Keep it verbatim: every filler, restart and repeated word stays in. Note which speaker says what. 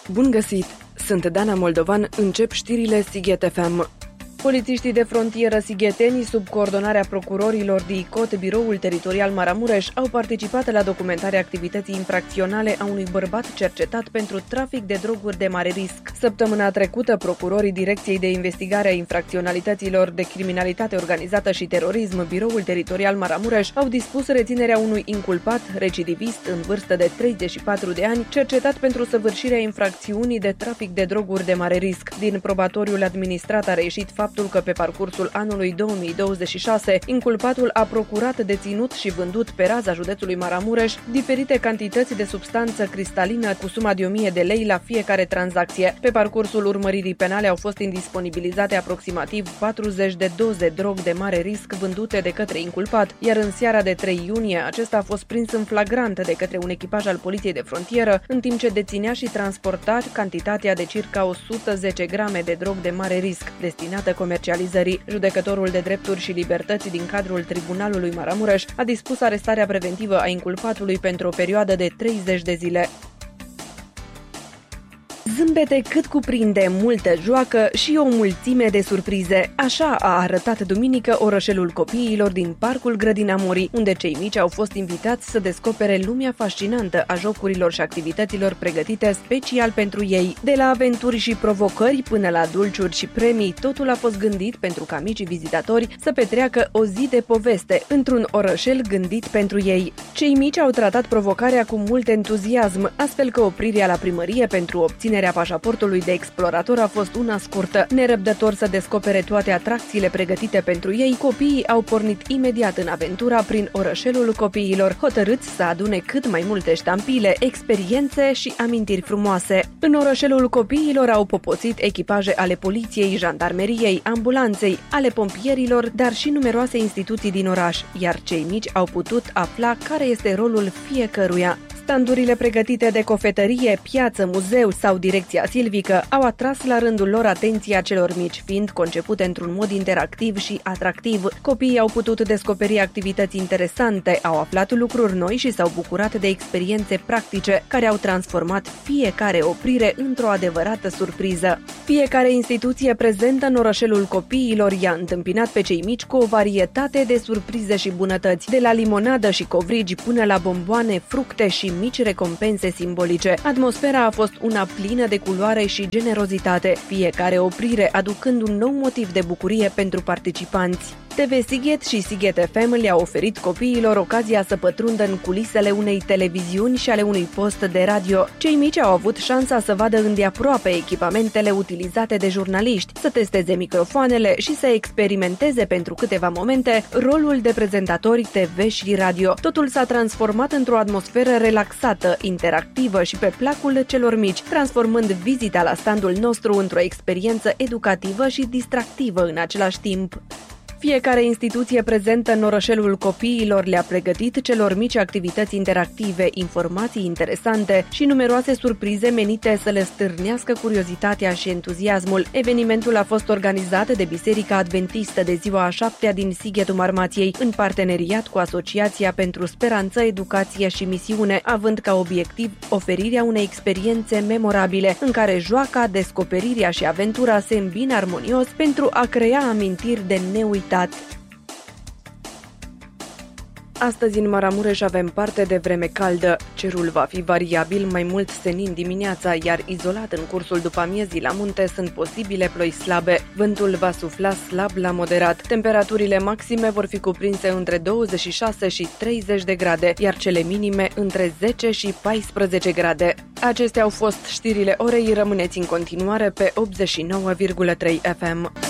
Speaker 1: Bun găsit! Sunt Dana Moldovan, încep știrile Sighet F M. Polițiștii de frontieră sigheteni, sub coordonarea procurorilor D I C O T, Biroul Teritorial Maramureș, au participat la documentarea activității infracționale a unui bărbat cercetat pentru trafic de droguri de mare risc. Săptămâna trecută, procurorii Direcției de Investigare a Infracționalităților de Criminalitate Organizată și Terorism, Biroul Teritorial Maramureș, au dispus reținerea unui inculpat recidivist în vârstă de treizeci și patru de ani, cercetat pentru săvârșirea infracțiunii de trafic de droguri de mare risc. Din probatoriul administrat a reieșit faptul că pe parcursul anului două mii douăzeci și șase, inculpatul a procurat, deținut și vândut pe raza județului Maramureș diferite cantități de substanță cristalină cu suma de o mie de lei la fiecare tranzacție. Pe parcursul urmăririi penale au fost indisponibilizate aproximativ patruzeci de doze drog de mare risc vândute de către inculpat, iar în seara de trei iunie acesta a fost prins în flagrant de către un echipaj al Poliției de Frontieră, în timp ce deținea și transporta cantitatea de circa o sută zece grame de drog de mare risc, destinată comercializării. Judecătorul de drepturi și libertăți din cadrul Tribunalului Maramureș a dispus arestarea preventivă a inculpatului pentru o perioadă de treizeci de zile. Zâmbete cât cuprinde, multă joacă și o mulțime de surprize. Așa a arătat duminică orășelul copiilor din Parcul Grădina Morii, unde cei mici au fost invitați să descopere lumea fascinantă a jocurilor și activităților pregătite special pentru ei. De la aventuri și provocări până la dulciuri și premii, totul a fost gândit pentru ca micii vizitatori să petreacă o zi de poveste într-un orășel gândit pentru ei. Cei mici au tratat provocarea cu mult entuziasm, astfel că oprirea la primărie pentru obținerea pașaportului de explorator a fost una scurtă. Nerăbdător să descopere toate atracțiile pregătite pentru ei, copiii au pornit imediat în aventura prin orășelul copiilor, hotărâți să adune cât mai multe ștampile, experiențe și amintiri frumoase. În orășelul copiilor au poposit echipaje ale poliției, jandarmeriei, ambulanței, ale pompierilor, dar și numeroase instituții din oraș, iar cei mici au putut afla care este rolul fiecăruia. Standurile pregătite de cofetărie, piață, muzeu sau direcția silvică au atras la rândul lor atenția celor mici, fiind concepute într-un mod interactiv și atractiv. Copiii au putut descoperi activități interesante, au aflat lucruri noi și s-au bucurat de experiențe practice, care au transformat fiecare oprire într-o adevărată surpriză. Fiecare instituție prezentă în orășelul copiilor i-a întâmpinat pe cei mici cu o varietate de surprize și bunătăți, de la limonadă și covrigi până la bomboane, fructe și mici recompense simbolice. Atmosfera a fost una plină de culoare și generozitate, fiecare oprire aducând un nou motiv de bucurie pentru participanți. T V Sighet și Sighet F M le-a oferit copiilor ocazia să pătrundă în culisele unei televiziuni și ale unui post de radio. Cei mici au avut șansa să vadă îndeaproape echipamentele utilizate de jurnaliști, să testeze microfoanele și să experimenteze pentru câteva momente rolul de prezentatori T V și radio. Totul s-a transformat într-o atmosferă relaxată, interactivă și pe placul celor mici, transformând vizita la standul nostru într-o experiență educativă și distractivă în același timp. Fiecare instituție prezentă în orășelul copiilor le-a pregătit celor mici activități interactive, informații interesante și numeroase surprize menite să le stârnească curiozitatea și entuziasmul. Evenimentul a fost organizat de Biserica Adventistă de ziua a șaptea din Sighetul Marmației, în parteneriat cu Asociația pentru Speranță, Educație și Misiune, având ca obiectiv oferirea unei experiențe memorabile, în care joaca, descoperirea și aventura se îmbină armonios pentru a crea amintiri de neuitat. Astăzi în Maramureș avem parte de vreme caldă. Cerul va fi variabil, mai mult senin dimineața, iar izolat în cursul după-amiezii la munte sunt posibile ploi slabe. Vântul va sufla slab la moderat. Temperaturile maxime vor fi cuprinse între douăzeci și șase și treizeci de grade, iar cele minime între zece și paisprezece grade. Acestea au fost știrile orei, rămâneți în continuare pe optzeci și nouă virgulă trei F M.